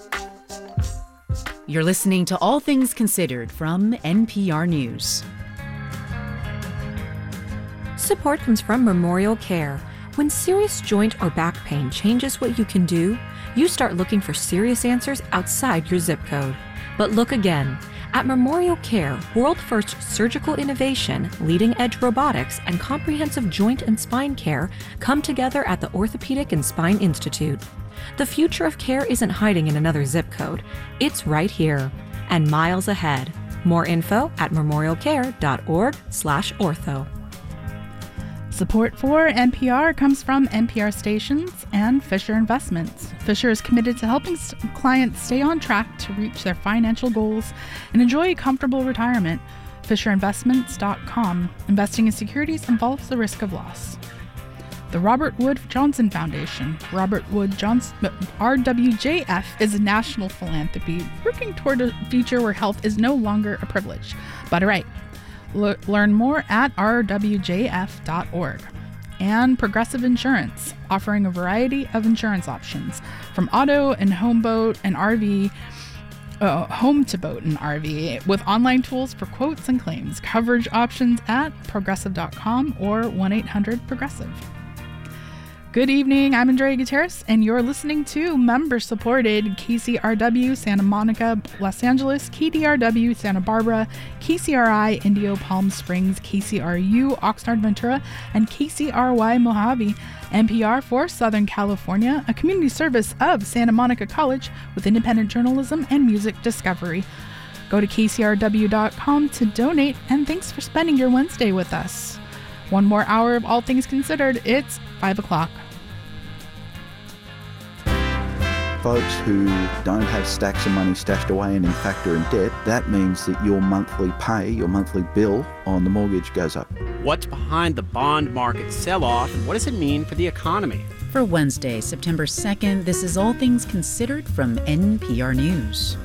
You're listening to All Things Considered from NPR News. Support comes from Memorial Care. When serious joint or back pain changes what you can do, you start looking for serious answers outside your zip code. But look again. At Memorial Care, world-first surgical innovation, leading-edge robotics, and comprehensive joint and spine care come together at the Orthopedic and Spine Institute. The future of care isn't hiding in another zip code. It's right here and miles ahead. More info at memorialcare.org/ortho. Support for NPR comes from NPR stations and Fisher Investments. Fisher is committed to helping clients stay on track to reach their financial goals and enjoy a comfortable retirement. FisherInvestments.com. Investing in securities involves the risk of loss. The Robert Wood Johnson Foundation, Robert Wood Johnson, RWJF, is a national philanthropy working toward a future where health is no longer a privilege, but a right. Learn more at rwjf.org. And Progressive Insurance, offering a variety of insurance options, from auto and home to boat and RV, with online tools for quotes and claims. Coverage options at progressive.com or 1-800-PROGRESSIVE. Good evening, I'm Andrea Gutierrez, and you're listening to member-supported KCRW Santa Monica, Los Angeles, KDRW Santa Barbara, KCRI Indio Palm Springs, KCRU Oxnard Ventura, and KCRY Mojave. NPR for Southern California, a community service of Santa Monica College with independent journalism and music discovery. Go to kcrw.com to donate, and thanks for spending your Wednesday with us. One more hour of All Things Considered. It's 5 o'clock. Folks who don't have stacks of money stashed away and in fact are in debt, that means that your monthly pay, your monthly bill on the mortgage goes up. What's behind the bond market sell-off, and what does it mean for the economy? For Wednesday, September 2nd, this is All Things Considered from NPR News.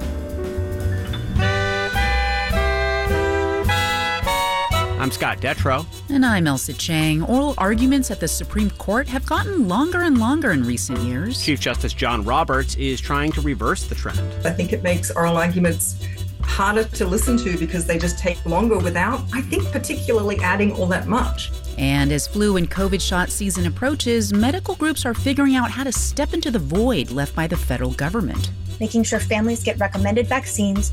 I'm Scott Detrow. And I'm Elsa Chang. Oral arguments at the Supreme Court have gotten longer and longer in recent years. Chief Justice John Roberts is trying to reverse the trend. I think it makes oral arguments harder to listen to because they just take longer without, I think, particularly adding all that much. And as flu and COVID shot season approaches, medical groups are figuring out how to step into the void left by the federal government. Making sure families get recommended vaccines